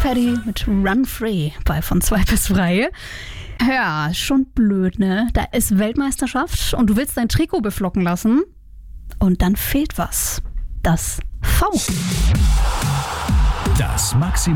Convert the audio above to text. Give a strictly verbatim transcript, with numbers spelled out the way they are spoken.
Paddy mit Run Free bei von zwei bis drei. Ja, schon blöd, ne? Da ist Weltmeisterschaft und du willst dein Trikot beflocken lassen und dann fehlt was. Das V. Das Maximum